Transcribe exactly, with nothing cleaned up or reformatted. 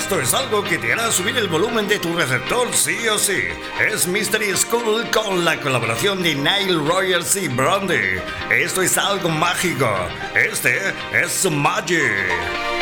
Esto es algo que te hará subir el volumen de tu receptor sí o sí. Es Mystery School con la colaboración de Nile Rodgers y Blondie. Esto es algo mágico. Este es Magic.